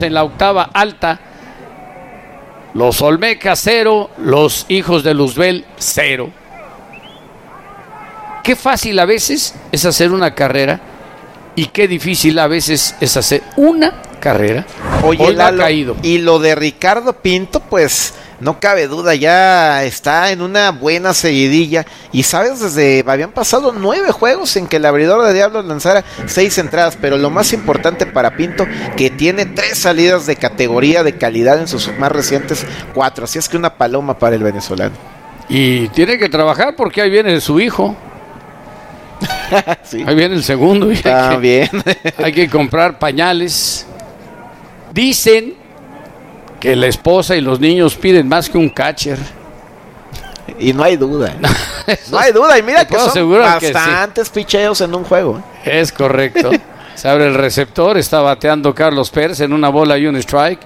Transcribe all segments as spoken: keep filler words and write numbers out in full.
En la octava alta, los Olmecas cero, los hijos de Luzbel cero. Qué fácil a veces es hacer una carrera y qué difícil a veces es hacer una carrera. Oye, Hoy Lalo, ha caído. Y lo de Ricardo Pinto, pues no cabe duda, ya está en una buena seguidilla. Y sabes, desde habían pasado nueve juegos en que el abridor de Diablos lanzara seis entradas. Pero lo más importante para Pinto, que tiene tres salidas de categoría de calidad en sus más recientes cuatro. Así es que una paloma para el venezolano. Y tiene que trabajar porque ahí viene su hijo. Sí. Ahí viene el segundo. Y Está hay, que, bien. hay que comprar pañales. Dicen que la esposa y los niños piden más que un catcher. Y no hay duda. No hay duda. Y mira que son bastantes sí. picheos en un juego. Es correcto. Se abre el receptor. Está bateando Carlos Pérez en una bola y un strike.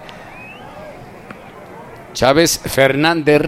Chávez Fernández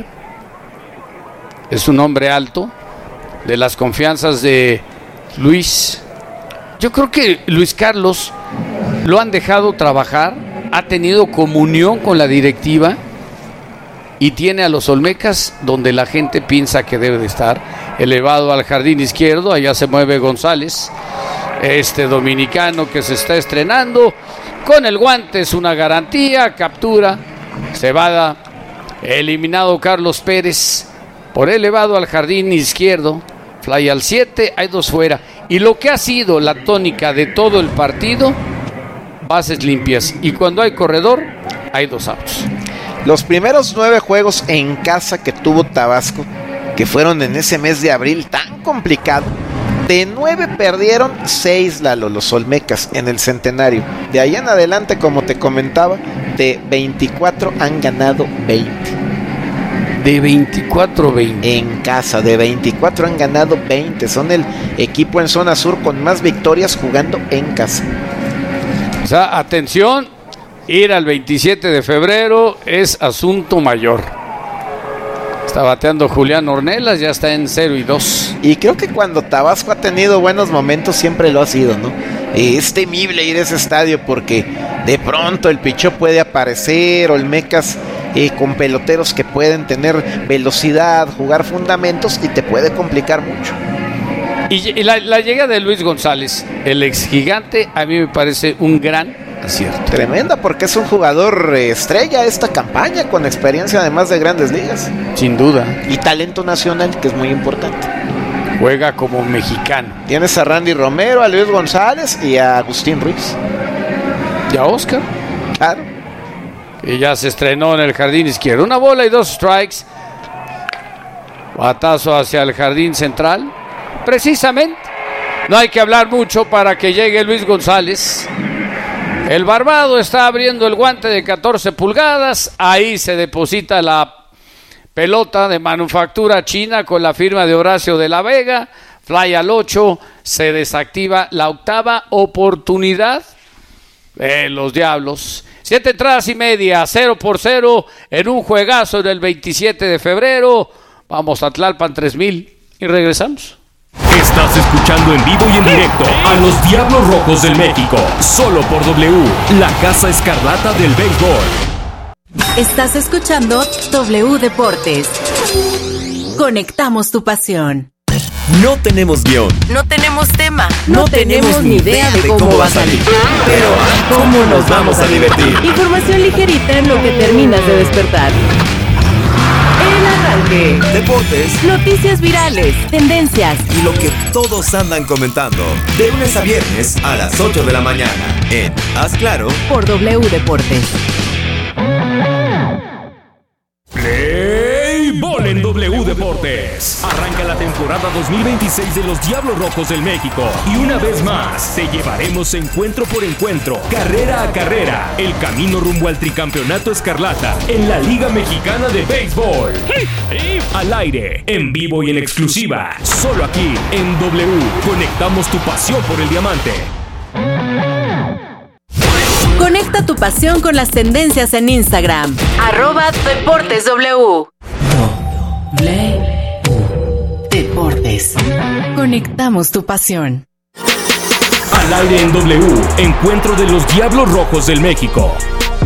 es un hombre alto, de las confianzas de Luis. Yo creo que Luis Carlos lo han dejado trabajar, ha tenido comunión con la directiva y tiene a los Olmecas donde la gente piensa que debe de estar, elevado al jardín izquierdo. Allá se mueve González, este dominicano que se está estrenando con el guante, es una garantía, captura, se va eliminado Carlos Pérez por elevado al jardín izquierdo. Fly al siete, hay dos fuera. Y lo que ha sido la tónica de todo el partido, bases limpias. Y cuando hay corredor, hay dos outs. Los primeros nueve juegos en casa que tuvo Tabasco, que fueron en ese mes de abril tan complicado, de nueve perdieron seis, Lalo, los Olmecas en el Centenario. De ahí en adelante, como te comentaba, de veinticuatro han ganado veinte. De veinticuatro veinte. En casa, de veinticuatro han ganado veinte. Son el equipo en zona sur con más victorias jugando en casa. O sea, atención, ir al veintisiete de febrero es asunto mayor. Está bateando Julián Ornelas, ya está en cero y dos. Y creo que cuando Tabasco ha tenido buenos momentos siempre lo ha sido, ¿no? Es temible ir a ese estadio porque de pronto el pichó puede aparecer, Olmecas eh, con peloteros que pueden tener velocidad, jugar fundamentos y te puede complicar mucho. Y, y la, la llegada de Luis González, el ex gigante, a mí me parece un gran acierto. Tremenda, porque es un jugador eh, estrella esta campaña, con experiencia además de grandes ligas. Sin duda. Y talento nacional, que es muy importante. Juega como mexicano. Tienes a Randy Romero, a Luis González y a Agustín Ruiz. Y a Oscar. Claro. Y ya se estrenó en el jardín izquierdo. Una bola y dos strikes. Batazo hacia el jardín central. Precisamente. No hay que hablar mucho para que llegue Luis González. El barbado está abriendo el guante de catorce pulgadas. Ahí se deposita la pelota de manufactura china con la firma de Horacio de la Vega. Fly al ocho. Se desactiva la octava oportunidad de los Diablos. Siete entradas y media, cero por cero en un juegazo en el veintisiete de febrero. Vamos a Tlalpan tres mil y regresamos. Estás escuchando en vivo y en directo a los Diablos Rojos del México, solo por W, la Casa Escarlata del béisbol. Estás escuchando W Deportes. Conectamos tu pasión. No tenemos guión. No tenemos tema. No, no tenemos ni idea de cómo, cómo va a salir. Pero ¿cómo nos vamos a divertir? Información ligerita en lo que terminas de despertar. El arranque. Deportes. Noticias virales. Tendencias. Y lo que todos andan comentando. De lunes a viernes a las ocho de la mañana. En Haz Claro. Por W Deportes. Play Ball en W Deportes. Arranca la temporada dos mil veintiséis de los Diablos Rojos del México. Y una vez más, te llevaremos encuentro por encuentro, carrera a carrera, el camino rumbo al tricampeonato escarlata en la Liga Mexicana de Béisbol. Al aire, en vivo y en exclusiva, solo aquí en W. Conectamos tu pasión por el diamante. Conecta tu pasión con las tendencias en Instagram. Arroba Deportes W. W Deportes. Conectamos tu pasión. Al aire en W, encuentro de los Diablos Rojos del México.